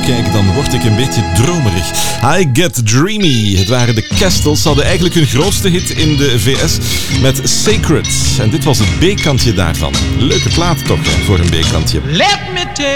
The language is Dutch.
kijk, dan word ik een beetje dromerig. I Get Dreamy. Het waren de Castles. Ze hadden eigenlijk hun grootste hit in de VS met Sacred. En dit was het B-kantje daarvan. Leuke plaat toch, hè, voor een B-kantje. Let me tell